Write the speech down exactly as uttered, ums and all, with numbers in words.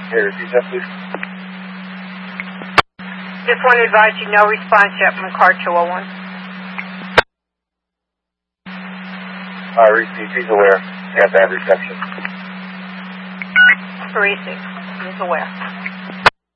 Hey, repeat that, please. Just want to advise you, no response yet from car two oh one. Uh, repeat, he's aware. They have bad reception. Parisi, he's aware.